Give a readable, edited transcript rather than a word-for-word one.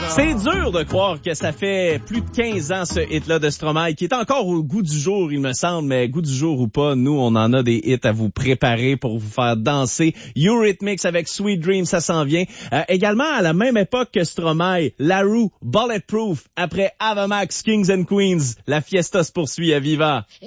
C'est dur de croire que ça fait plus de 15 ans ce hit-là de Stromae, qui est encore au goût du jour, il me semble, mais goût du jour ou pas, nous, on en a des hits à vous préparer pour vous faire danser. Eurythmics avec Sweet Dream, ça s'en vient. Également, à la même époque que Stromae, La Roux, Bulletproof, après Avamax, Kings and Queens, la fiesta se poursuit à Viva.